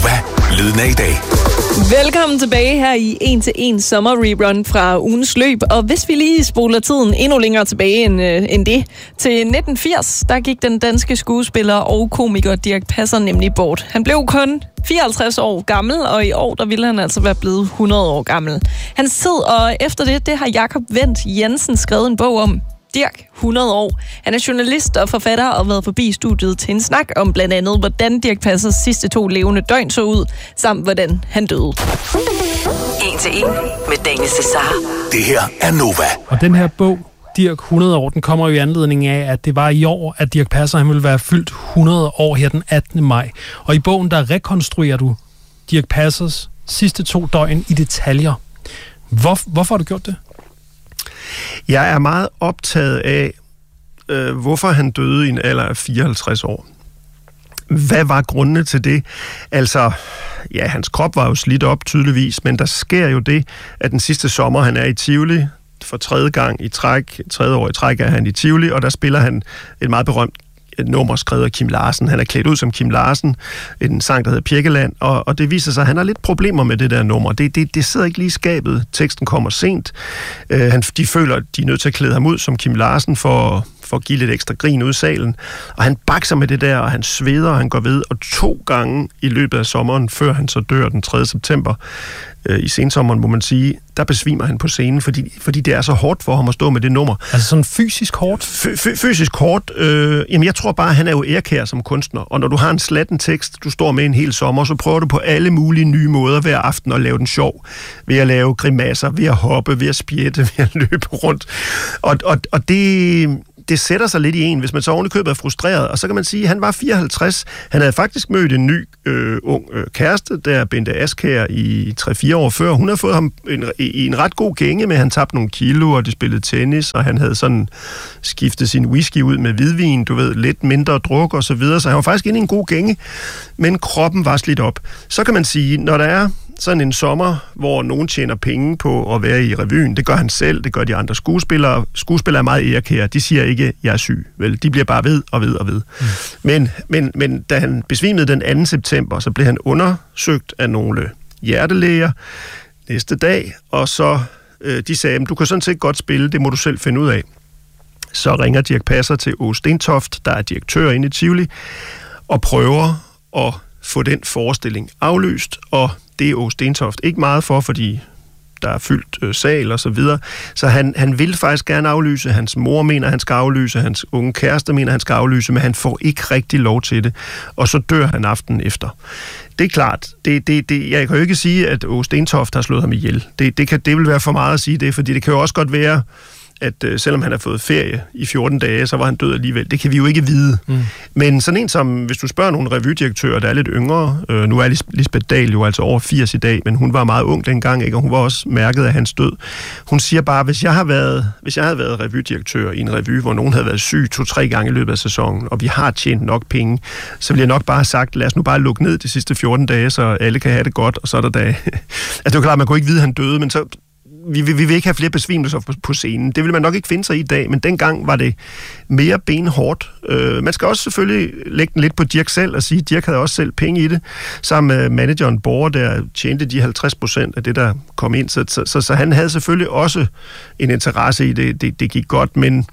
Nova, lyden af i dag. Velkommen tilbage her i 1-til-1 sommer-rerun fra ugens løb. Og hvis vi lige spoler tiden endnu længere tilbage end det, til 1980, der gik den danske skuespiller og komiker Dirch Passer nemlig bort. Han blev kun 54 år gammel, og i år der ville han altså være blevet 100 år gammel. Hans tid, og efter det har Jakob Wendt Jensen skrevet en bog om Dirch, 100 år. Han er journalist og forfatter og har været forbi studiet til en snak om blandt andet, hvordan Dirch Passers sidste 2 levende døgn så ud, samt hvordan han døde. 1-til-1 med Daniel Cesar. Det her er Nova. Og den her bog, Dirch 100 år, den kommer jo i anledning af, at det var i år, at Dirch Passer han ville være fyldt 100 år her den 18. maj. Og i bogen, der rekonstruerer du Dirch Passers sidste 2 døgn i detaljer. Hvorfor har du gjort det? Jeg er meget optaget af, hvorfor han døde i en alder af 54 år. Hvad var grundene til det? Altså, ja, hans krop var jo slidt op tydeligvis, men der sker jo det, at den sidste sommer, han er i Tivoli, for 3. år i træk er han i Tivoli, og der spiller han et meget berømt nummer skrevet af Kim Larsen. Han er klædt ud som Kim Larsen, en sang, der hedder Pirkeland, og det viser sig, at han har lidt problemer med det der nummer. Det sidder ikke lige i skabet. Teksten kommer sent. De føler, at de er nødt til at klæde ham ud som Kim Larsen for at give lidt ekstra grin ud i salen. Og han bakser med det der, og han sveder, og han går ved. Og 2 gange i løbet af sommeren, før han så dør den 3. september, i sensommeren, må man sige, der besvimer han på scenen, fordi det er så hårdt for ham at stå med det nummer. Altså sådan fysisk hårdt? Fysisk hårdt. Jamen, jeg tror bare, at han er jo ærekær som kunstner. Og når du har en slatten tekst, du står med en hel sommer, så prøver du på alle mulige nye måder hver aften at lave den sjov. Ved at lave grimasser, ved at hoppe, ved at spjætte, ved at løbe rundt. Og det sætter sig lidt i en, hvis man så ovenikøbet er frustreret. Og så kan man sige, at han var 54. Han havde faktisk mødt en ny ung kæreste, der Bente Askær i 3-4 år før. Hun havde fået ham i en ret god gænge med, han tabte nogle kilo, og de spillede tennis, og han havde sådan skiftet sin whisky ud med hvidvin, du ved, lidt mindre druk og så videre. Så han var faktisk inde i en god gænge, men kroppen var slidt op. Så kan man sige, når der er sådan en sommer, hvor nogen tjener penge på at være i revyen. Det gør han selv, det gør de andre skuespillere. Skuespillere er meget ærekære. De siger ikke, jeg er syg. Vel, de bliver bare ved og ved og ved. Men da han besvimede den 2. september, så blev han undersøgt af nogle hjertelæger næste dag, og så de sagde, du kan sådan set godt spille, det må du selv finde ud af. Så ringer Dirch Passer til Åge Stentoft, der er direktør inde i Tivoli, og prøver at få den forestilling aflyst, og det er Åge Stentoft ikke meget for, fordi der er fyldt sal og så videre. Så han vil faktisk gerne aflyse. Hans mor mener, han skal aflyse. Hans unge kæreste mener, han skal aflyse, men han får ikke rigtig lov til det. Og så dør han aftenen efter. Det er klart. Jeg kan jo ikke sige, at Åge Stentoft har slået ham ihjel. Det vil være for meget at sige det, fordi det kan jo også godt være, at selvom han har fået ferie i 14 dage, så var han død alligevel. Det kan vi jo ikke vide. Men sådan en som, hvis du spørger nogle revydirektører, der er lidt yngre, nu er Lisbeth Dahl jo altså over 80 i dag, men hun var meget ung dengang, ikke? Og hun var også mærket af hans død. Hun siger bare, hvis jeg havde været revydirektør i en revy, hvor nogen havde været syg 2-3 gange i løbet af sæsonen, og vi har tjent nok penge, så ville jeg nok bare have sagt, lad os nu bare lukke ned de sidste 14 dage, så alle kan have det godt, og så er der dage. Altså det var klart, man kunne ikke vide, at han døde, men så vi vil ikke have flere besvimelser på scenen. Det ville man nok ikke finde sig i dag, men dengang var det mere benhårdt. Man skal også selvfølgelig lægge den lidt på Dirch selv og sige, at Dirch havde også selv penge i det. Sammen med manageren Borger, der tjente de 50% af det, der kom ind. Så han havde selvfølgelig også en interesse i det. Det gik godt, men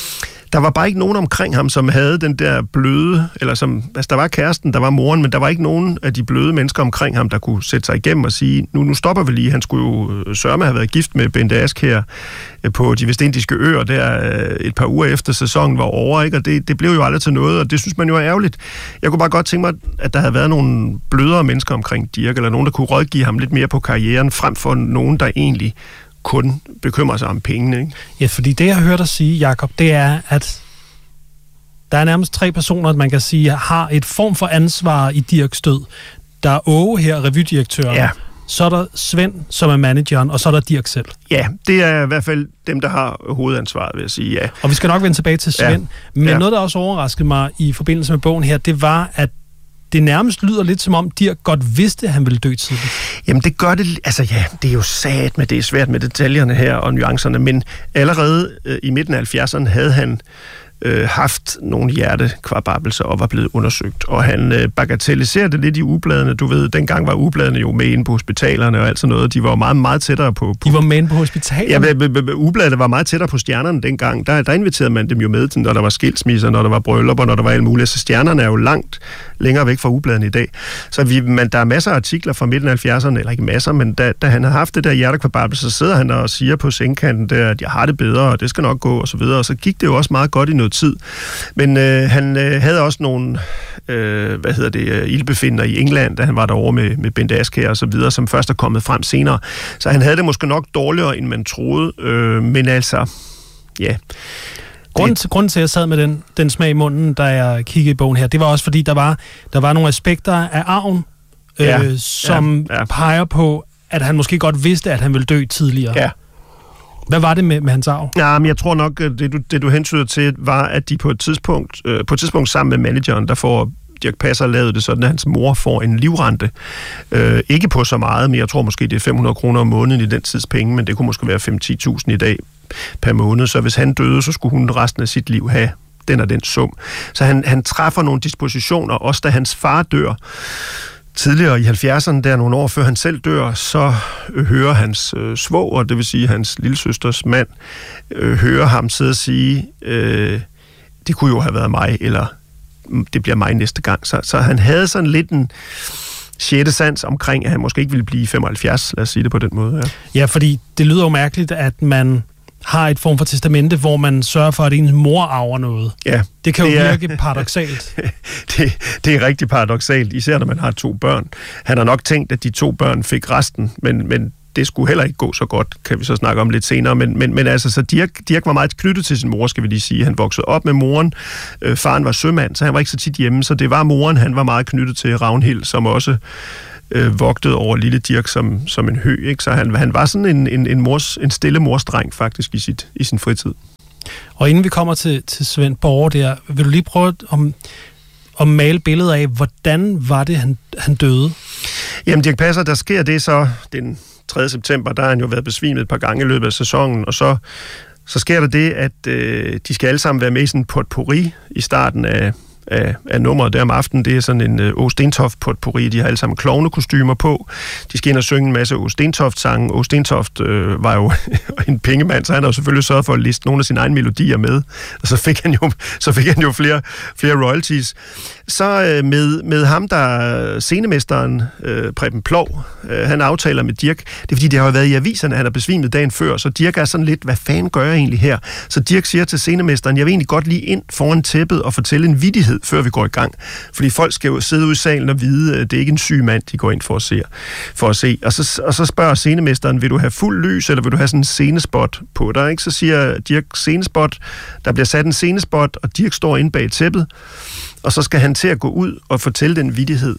der var bare ikke nogen omkring ham, som havde den der bløde, eller som, altså der var kæresten, der var moren, men der var ikke nogen af de bløde mennesker omkring ham, der kunne sætte sig igennem og sige, nu stopper vi lige. Han skulle jo sørme have været gift med Bente Askær på de vestindiske øer, der et par uger efter sæsonen var over, ikke? Og det blev jo aldrig til noget, og det synes man jo er ærgerligt. Jeg kunne bare godt tænke mig, at der havde været nogle blødere mennesker omkring Dirch, eller nogen, der kunne rådgive ham lidt mere på karrieren, frem for nogen, der egentlig kun bekymrer sig om pengene, ikke? Ja, fordi det, jeg hører dig sige, Jakob, det er, at der er nærmest 3 personer, man kan sige, har et form for ansvar i Dirchs død. Der er Åge her, revydirektøren. Ja. Så er der Svend, som er manageren, og så er der Dirch selv. Ja, det er i hvert fald dem, der har hovedansvaret, vil jeg sige, ja. Og vi skal nok vende tilbage til Svend. Ja. Men noget, der også overraskede mig i forbindelse med bogen her, det var, at det nærmest lyder lidt som om Dirch godt vidste, at han ville dø tidligt. Jamen det gør det, altså ja, det er jo sat med, det er svært med detaljerne her og nuancerne, men allerede i midten af 70'erne havde han haft nogle hjertekvababelser og var blevet undersøgt. Og han bagatelliserede det lidt i ugebladene. Du ved, dengang var ugebladene jo med inde på hospitalerne og alt sådan noget. De var meget, meget tættere på... De var med inde på hospitalerne? Ja, ugebladene var meget tættere på stjernerne dengang. Der inviterede man dem jo med, når der var skilsmisser, når der var bryllupper, når der var alt muligt. Så stjernerne er jo langt længere væk fra ugebladene i dag. Så der er masser af artikler fra midten af 70'erne, eller ikke masser, men da han havde haft det der hjertekvababelse, så sidder han og siger på sengkanten der, at jeg har det bedre, og det skal nok gå, og så videre. Og så gik det jo også meget godt i noget tid. Men han havde også nogle ildbefinder i England, da han var derovre med Bent Askjær og så videre, som først er kommet frem senere. Så han havde det måske nok dårligere, end man troede. Men altså, ja... Grunden til, at jeg sad med den smag i munden, da jeg kiggede i bogen her, det var også, fordi der var nogle aspekter af arven, som peger på, at han måske godt vidste, at han ville dø tidligere. Ja. Hvad var det med hans arv? Ja, men jeg tror nok, det du hentyder til, var, at de på et tidspunkt sammen med manageren, der får Dirch Passer lavet det sådan, at hans mor får en livrente. Ikke på så meget, men jeg tror måske, det er 500 kroner om måneden i den tids penge, men det kunne måske være 5-10.000 i dag per måned. Så hvis han døde, så skulle hun resten af sit liv have den og den sum. Så han træffer nogle dispositioner, også da hans far dør. Tidligere i 70'erne, der nogle år før han selv dør, så hører hans svoger, det vil sige hans lillesøsters mand, hører ham sidde og sige, det kunne jo have været mig, eller det bliver mig næste gang. Så han havde sådan lidt en sjette sans omkring, at han måske ikke ville blive 75, lad os sige det på den måde. Ja, fordi det lyder jo mærkeligt, at man har et form for testamente, hvor man sørger for, at ens mor arver noget. Ja, det kan jo virke paradoksalt. Det er rigtig paradoksalt, især når man har 2 børn. Han har nok tænkt, at de 2 børn fik resten, men det skulle heller ikke gå så godt, kan vi så snakke om lidt senere. Men altså, så Dirch var meget knyttet til sin mor, skal vi lige sige. Han voksede op med moren. Faren var sømand, så han var ikke så tit hjemme, så det var moren, han var meget knyttet til. Ragnhild, som også vogtede over lille Dirch som en hø, ikke? Så han var sådan en stille morsdreng faktisk i sin fritid. Og inden vi kommer til Svend Borre der, vil du lige prøve at male billedet af, hvordan var det, han døde? Jamen, Dirch Passer, der sker det så den 3. september, der har han jo været besvimet et par gange i løbet af sæsonen, og så sker der det, at de skal alle sammen være med i sådan en potpourri i starten af nummeret der om aftenen. Det er sådan en Åge Stentoft potpourri. De har alle sammen klovnekostymer på. De skal ind og synge en masse Åge Stentoft-sange. Åge Stentoft var jo en pengemand, så han har jo selvfølgelig sørget for at liste nogle af sine egne melodier med. Og så fik han jo flere royalties. Så med ham, der scenemesteren, Preben Plov, han aftaler med Dirch. Det er fordi, det har jo været i aviserne, han er besvimet dagen før, så Dirch er sådan lidt, hvad fanden gør jeg egentlig her? Så Dirch siger til scenemesteren, jeg vil egentlig godt lige ind foran tæppet og fortælle en vittighed, før vi går i gang. Fordi folk skal jo sidde ude i salen og vide, at det er ikke en syg mand, de går ind for at se. Og så spørger scenemesteren, vil du have fuld lys, eller vil du have sådan en scenespot på dig? Ikke? Så siger Dirch scenespot. Der bliver sat en scenespot, og Dirch står inde bag tæppet, og så skal han til at gå ud og fortælle den vittighed.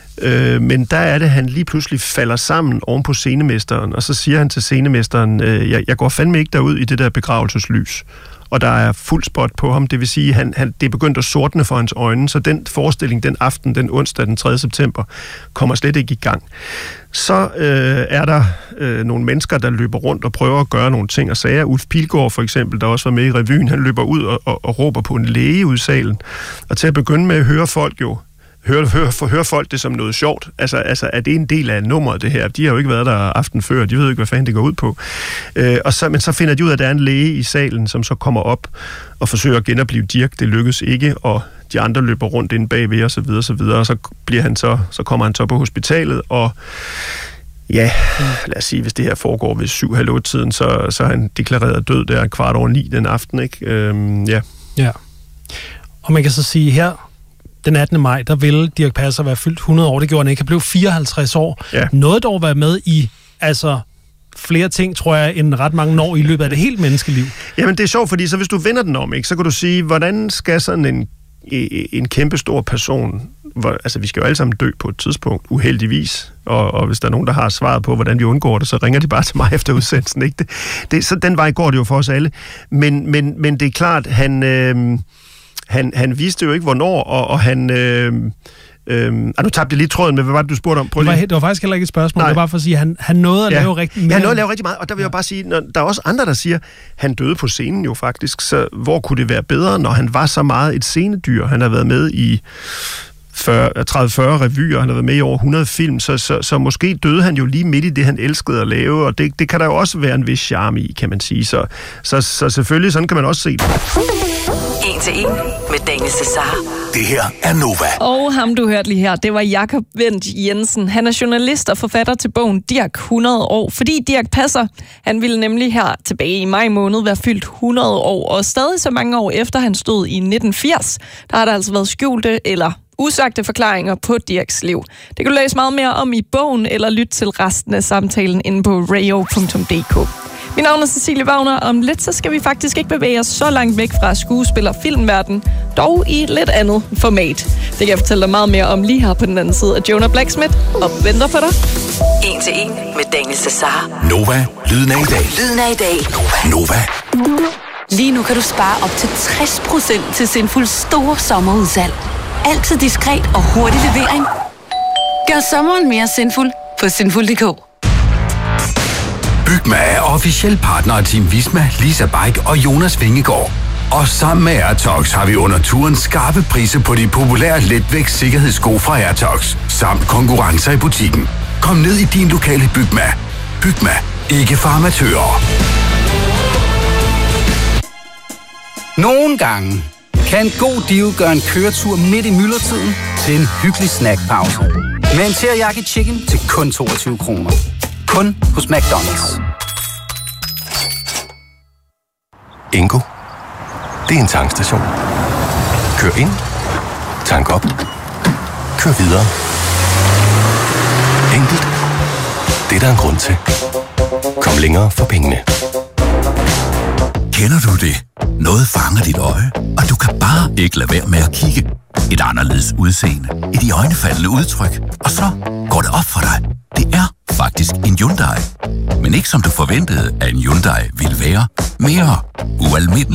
Men der er det, han lige pludselig falder sammen oven på scenemesteren, og så siger han til scenemesteren, jeg går fandme ikke derud i det der begravelseslys. Og der er fuld spot på ham, det vil sige, det er begyndt at sortne for hans øjne, så den forestilling den aften, den onsdag, den 3. september, kommer slet ikke i gang. Så er der nogle mennesker, der løber rundt og prøver at gøre nogle ting og sager. Ulf Pilgaard for eksempel, der også var med i revyen, han løber ud og råber på en læge ud i salen. Og til at begynde med høre folk det som noget sjovt. Altså, er det en del af nummeret, det her? De har jo ikke været der aften før, de ved ikke, hvad fanden det går ud på. Men så finder de ud af, at der er en læge i salen, som så kommer op og forsøger at genopleve Dirch. Det lykkes ikke, og de andre løber rundt inde bagved og så videre, og så kommer han så på hospitalet, og ja, lad os sige, hvis det her foregår ved 7:30-tiden, så er han deklareret død der 9:15 den aften, ikke? Ja. Og man kan så sige her, den 18. maj, der ville Dirch Passer være fyldt 100 år. Det gjorde han ikke. Han blev 54 år. Ja. Noget dog være med i flere ting, tror jeg, end ret mange år i løbet af det helt menneskeliv. Jamen, det er sjovt, fordi så hvis du vender den om, ikke, så kan du sige, hvordan skal sådan en kæmpestor person, vi skal jo alle sammen dø på et tidspunkt, uheldigvis, og hvis der er nogen, der har svaret på, hvordan vi undgår det, så ringer de bare til mig efter udsendelsen, ikke? Så den vej går det jo for os alle. Men det er klart, han vidste jo ikke, hvornår, og han Nu tabte jeg lige tråden, men hvad var det, du spurgte om? Det var faktisk heller ikke et spørgsmål. Det var bare for at sige, at han nåede at lave rigtig meget. Han nåede at lave rigtig meget, og der vil jeg bare sige, der er også andre, der siger, han døde på scenen jo faktisk, så hvor kunne det være bedre, når han var så meget et scenedyr? Han har været med i 30-40 revyer, han har været med i over 100 film, så måske døde han jo lige midt i det, han elskede at lave, og det kan der jo også være en vis charme i, kan man sige. Så selvfølgelig, sådan kan man også se det. 1-1 med Daniel Cesar. Det her er Nova. Og ham, du hørte lige her, det var Jakob Wendt Jensen. Han er journalist og forfatter til bogen Dirch 100 år, fordi Dirch Passer, han ville nemlig her tilbage i maj måned være fyldt 100 år, og stadig så mange år efter han stod i 1980, der har der altså været skjulte eller usagte forklaringer på Dirchs liv. Det kan du læse meget mere om i bogen, eller lytte til resten af samtalen inde på radio.dk. Mit navn er Cecilie Wagner, og om lidt så skal vi faktisk ikke bevæge os så langt væk fra skuespiller- og filmverden, dog i et lidt andet format. Det kan jeg fortælle dig meget mere om lige her på den anden side af Jonah Blacksmith, og venter på dig. 1-1 med Daniel Cesar. Nova, lyden af i dag. Lyden af i dag. Nova. Lige nu kan du spare op til 60% til Sinful store sommerudsalg. Altid diskret og hurtig levering. Gør sommeren mere sinful på sinful.dk. Bygma er officiel partner af Team Visma, Lisa Bike og Jonas Vingegaard. Og sammen med Airtox har vi under turen skarpe priser på de populære letvægt sikkerhedssko fra Airtox, samt konkurrencer i butikken. Kom ned i din lokale Bygma. Bygma, ikke for amatører. Nogle gange kan en god deal gøre en køretur midt i myldretiden til en hyggelig snackpause. Med en teriyaki chicken til kun 22 kroner. Kun hos McDonald's. Ingo. Det er en tankstation. Kør ind. Tank op. Kør videre. Enkelt. Det er der en grund til. Kom længere for pengene. Kender du det? Noget fanger dit øje, og du kan bare ikke lade være med at kigge. Et anderledes udseende, et iøjnefaldende udtryk, og så går det op for dig. Det er faktisk en Hyundai. Men ikke som du forventede, at en Hyundai ville være. Mere ualmindelig.